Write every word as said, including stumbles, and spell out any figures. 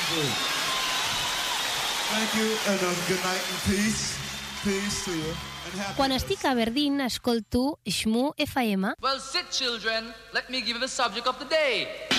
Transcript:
Thank you, and um, good night and peace. Peace to you. Quan estic a Aberdeen, escolto Shmoo F M. Well, sit, children. Let me give you the subject of the day.